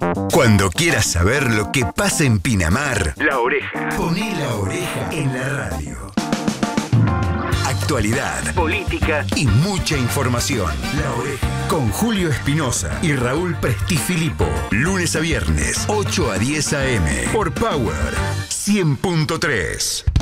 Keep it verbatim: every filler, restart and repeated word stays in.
Cuando quieras saber lo que pasa en Pinamar, La Oreja. Poné La Oreja en la radio. Actualidad, política y mucha información. La Oreja. Con Julio Espinosa y Raúl Prestifilipo. Lunes a viernes, ocho a diez a eme. Por Power cien punto tres.